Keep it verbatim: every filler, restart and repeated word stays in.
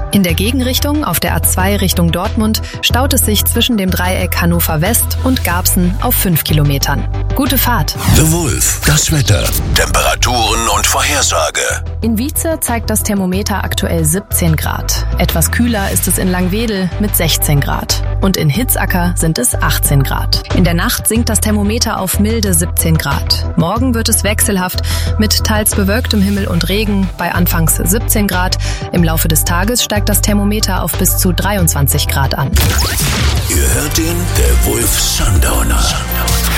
In der Gegenrichtung auf der A zwei Richtung Dortmund staut es sich zwischen dem Dreieck Hannover West und Garbsen auf fünf Kilometern. Gute Fahrt. The Wolf, das Wetter, Temperaturen und Vorhersage. In Wietze zeigt das Thermometer aktuell siebzehn Grad. Etwas kühler ist es in Langwedel mit sechzehn Grad. Und in Hitzacker sind es achtzehn Grad. In der Nacht sinkt das Thermometer auf milde siebzehn Grad. Morgen wird es wechselhaft mit teils bewölktem Himmel und Regen bei anfangs siebzehn Grad. Im Laufe des Tages steigt das Thermometer auf bis zu dreiundzwanzig Grad an. Ihr hört ihn, der Wolf Sundowner.